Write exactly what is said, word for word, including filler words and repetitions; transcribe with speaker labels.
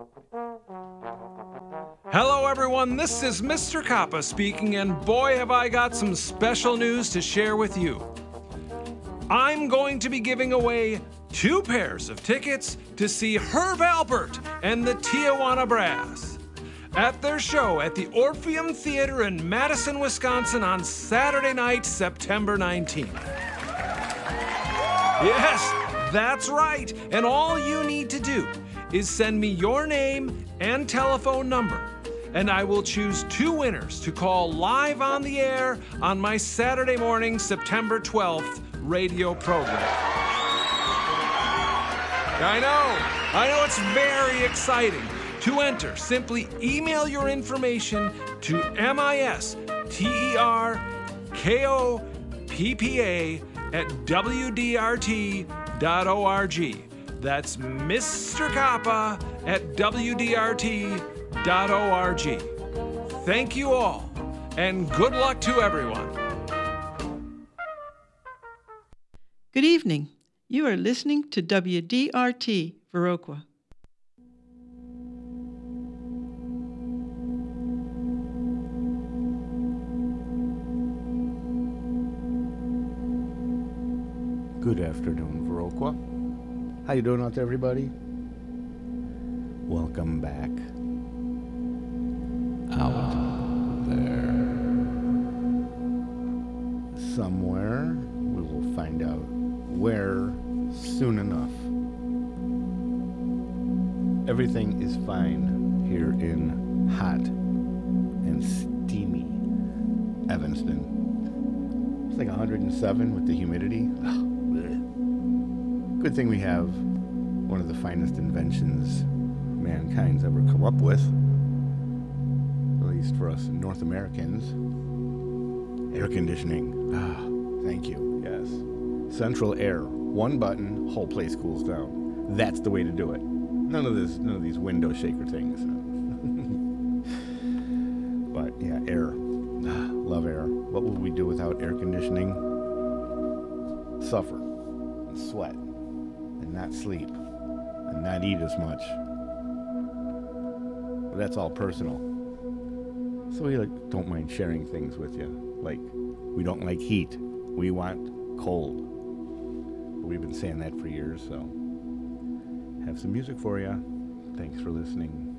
Speaker 1: Hello, everyone. This is Mister Kappa speaking, and boy, have I got some special news to share with you. I'm going to be giving away two pairs of tickets to see Herb Alpert and the Tijuana Brass at their show at the Orpheum Theater in Madison, Wisconsin on Saturday night, September nineteenth. Yes, that's right. And all you need to do is send me your name and telephone number, and I will choose two winners to call live on the air on my Saturday morning, September twelfth radio program. I know, I know it's very exciting. To enter, simply email your information to M I S T E R K O P P A at W D R T dot org. That's Mister Kappa at W D R T dot org. Thank you all, and good luck to everyone.
Speaker 2: Good evening. You are listening to W D R T Viroqua.
Speaker 3: Good afternoon, Viroqua. How you doing out there, everybody? Welcome back. Out there. Somewhere, we will find out where soon enough. Everything is fine here in hot and steamy Evanston. It's like one hundred seven with the humidity. Ugh. Good thing we have one of the finest inventions mankind's ever come up with, at least for us North Americans. Air conditioning. Ah, thank you. Yes. Central air. One button, whole place cools down. That's the way to do it. None of this, none of these window shaker things. But yeah, air. Ah, love air. What would we do without air conditioning? Suffer and sweat and not sleep and not eat as much. But that's all personal. So we like don't mind sharing things with you. Like, we don't like heat. We want cold. We've been saying that for years, so have some music for you. Thanks for listening.